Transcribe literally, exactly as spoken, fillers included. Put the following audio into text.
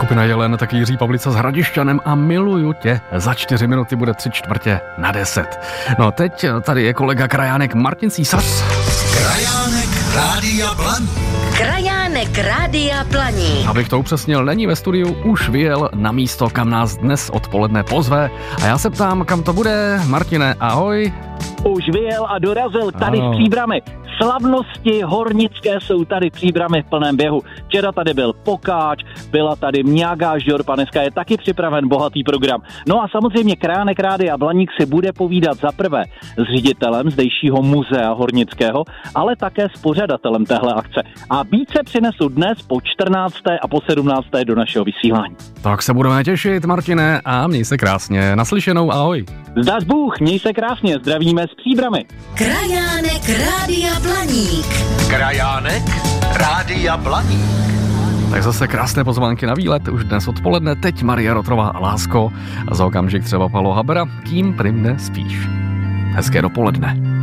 skupina Jelen, taky Jiří Pavlica s Hradišťanem a Miluju tě. Za čtyři minuty bude tři čtvrtě na deset. No teď tady je kolega Krajánek Martin Císař. Krajánek Rádia Blaník. Krajánek Rádia Blaník. Abych to upřesnil, není ve studiu, už vyjel na místo, kam nás dnes odpoledne pozve. A já se ptám, kam to bude. Martine, ahoj. Už vyjel a dorazil tady Ano. v Příbrami. Slavnosti hornické jsou tady v Příbrami v plném běhu. Včera tady byl Pokáč, byla tady Mňágáš Žorpa, dneska je taky připraven bohatý program. No a samozřejmě Krajánek Rádia Blaník si bude povídat za prvé s ředitelem zdejšího muzea hornického, ale také s pořadatelem téhle akce. A více přinesu dnes po čtrnácté a po sedmnácté do našeho vysílání. Tak se budeme těšit, Martine, a měj se krásně. Naslyšenou, ahoj. Zdař Bůh, měj se krásně, zdravíme s Příbrami. Krajánek Rádia Blaník. Krajánek Rádia Blaník. Tak zase krásné pozvánky na výlet, už dnes odpoledne, teď Maria Rotrová a Lásko a za okamžik třeba Palo Habera, kým prymne spíš. Hezké dopoledne.